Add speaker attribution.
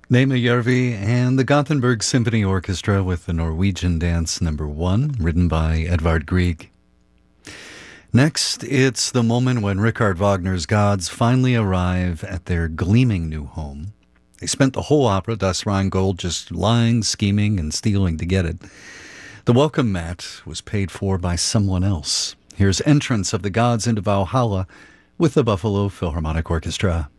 Speaker 1: Nema Järvi and the Gothenburg Symphony Orchestra with the Norwegian Dance Number 1, written by Edvard Grieg. Next, it's the moment when Richard Wagner's gods finally arrive at their gleaming new home. They spent the whole opera, Das Rheingold, just lying, scheming, and stealing to get it. The welcome mat was paid for by someone else. Here's Entrance of the Gods into Valhalla with the Buffalo Philharmonic Orchestra.